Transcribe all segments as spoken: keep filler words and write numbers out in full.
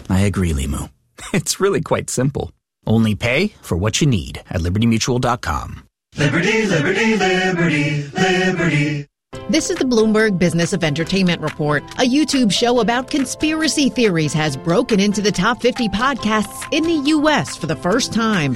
I agree, Limu. It's really quite simple. Only pay for what you need at Liberty Mutual dot com. Liberty, liberty, liberty, liberty. This is the Bloomberg Business of Entertainment Report. A YouTube show about conspiracy theories has broken into the top fifty podcasts in the U S for the first time.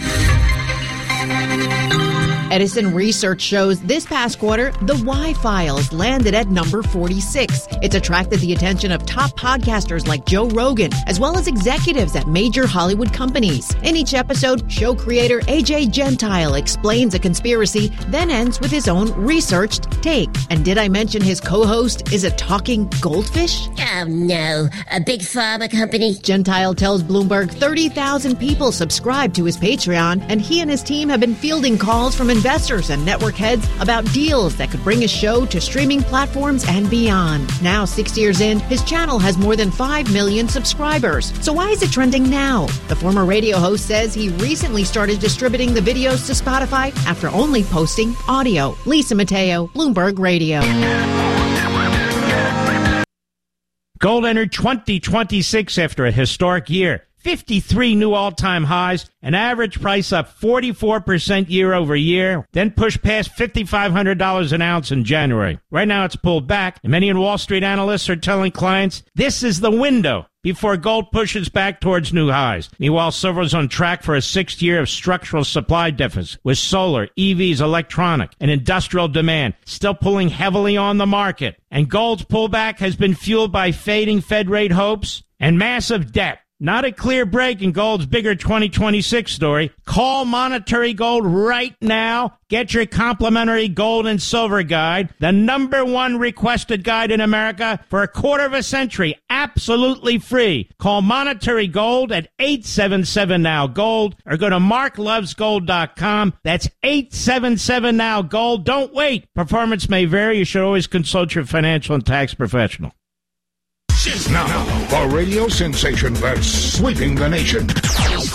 Edison Research shows this past quarter, The Y-Files landed at number forty-six. It's attracted the attention of top podcasters like Joe Rogan, as well as executives at major Hollywood companies. In each episode, show creator A J Gentile explains a conspiracy, then ends with his own researched take. And did I mention his co-host is a talking goldfish? Oh, no. A big pharma company? Gentile tells Bloomberg thirty thousand people subscribe to his Patreon, and he and his team have been fielding calls from investors and network heads about deals that could bring his show to streaming platforms and beyond. Now, six years in, his channel has more than five million subscribers. So why is it trending now? The former radio host says he recently started distributing the videos to Spotify after only posting audio. Lisa Mateo, Bloomberg Radio. Gold entered twenty twenty-six after a historic year. fifty-three new all-time highs, an average price up forty-four percent year over year, then pushed past five thousand five hundred dollars an ounce in January. Right now it's pulled back, and many Wall Street analysts are telling clients this is the window before gold pushes back towards new highs. Meanwhile, silver is on track for a sixth year of structural supply deficit, with solar, E Vs, electronic, and industrial demand still pulling heavily on the market. And gold's pullback has been fueled by fading Fed rate hopes and massive debt. Not a clear break in gold's bigger twenty twenty-six story. Call Monetary Gold right now. Get your complimentary gold and silver guide, the number one requested guide in America for a quarter of a century, absolutely free. Call Monetary Gold at eight seven seven now gold or go to mark loves gold dot com. That's eight seven seven now gold. Don't wait. Performance may vary. You should always consult your financial and tax professional. Now, a radio sensation that's sweeping the nation.